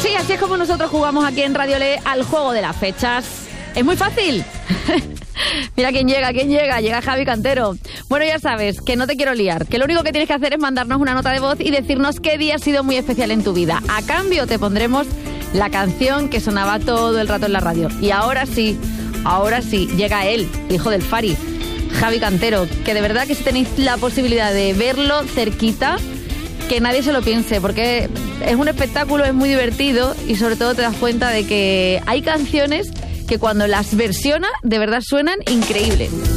Sí, así es como nosotros jugamos aquí en Radio Le al juego de las fechas. Es muy fácil. Mira quién llega Javi Cantero. Bueno, ya sabes, que no te quiero liar, que lo único que tienes que hacer es mandarnos una nota de voz y decirnos qué día ha sido muy especial en tu vida. A cambio te pondremos la canción que sonaba todo el rato en la radio. Y ahora sí, llega él, hijo del Fari, Javi Cantero, que de verdad que si tenéis la posibilidad de verlo cerquita, que nadie se lo piense, porque es un espectáculo, es muy divertido y sobre todo te das cuenta de que hay canciones que cuando las versiona de verdad suenan increíbles.